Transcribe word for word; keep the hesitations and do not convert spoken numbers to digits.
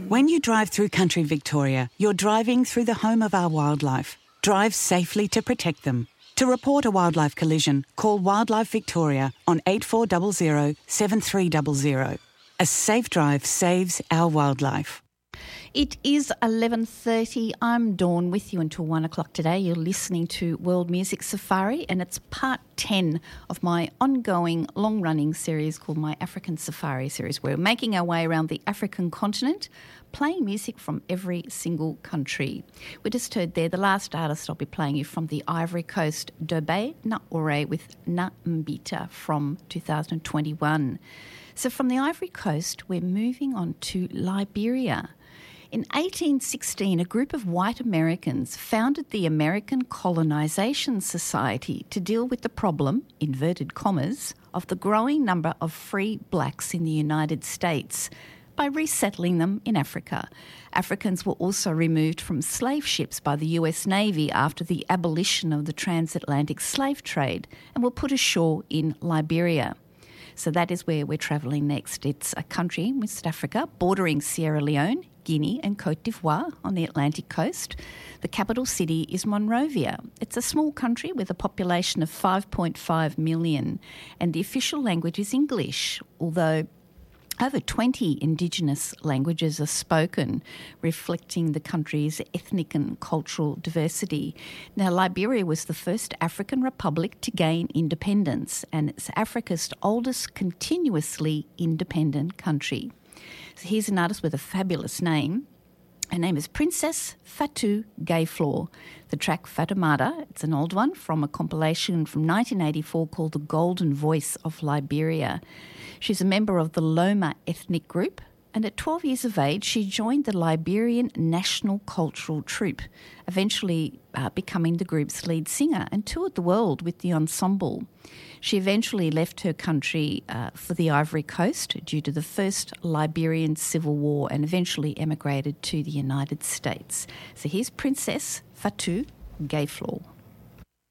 When you drive through country Victoria, you're driving through the home of our wildlife. Drive safely to protect them. To report a wildlife collision, call Wildlife Victoria on eight four zero zero seven three zero zero. A safe drive saves our wildlife. It is eleven thirty. I'm Dawn with you until one o'clock today. You're listening to World Music Safari, and it's part ten of my ongoing long-running series called my African Safari series. We're making our way around the African continent, playing music from every single country. We just heard there the last artist I'll be playing you from the Ivory Coast, Dobe Naore with Na Mbita from two thousand twenty-one. So from the Ivory Coast, we're moving on to Liberia. In eighteen sixteen, a group of white Americans founded the American Colonization Society to deal with the problem, inverted commas, of the growing number of free blacks in the United States by resettling them in Africa. Africans were also removed from slave ships by the U S Navy after the abolition of the transatlantic slave trade and were put ashore in Liberia. So that is where we're travelling next. It's a country in West Africa bordering Sierra Leone, Guinea and Cote d'Ivoire on the Atlantic coast. The capital city is Monrovia. It's a small country with a population of five point five million, and the official language is English, although over twenty Indigenous languages are spoken, reflecting the country's ethnic and cultural diversity. Now, Liberia was the first African republic to gain independence, and it's Africa's oldest continuously independent country. So here's an artist with a fabulous name. Her name is Princess Fatou Gayflor. The track Fatoumata, it's an old one from a compilation from nineteen eighty-four called The Golden Voice of Liberia. She's a member of the Loma ethnic group, and at twelve years of age, she joined the Liberian National Cultural Troupe, eventually uh, becoming the group's lead singer, and toured the world with the ensemble. She eventually left her country uh, for the Ivory Coast due to the First Liberian Civil War and eventually emigrated to the United States. So here's Princess Fatou Gayflor.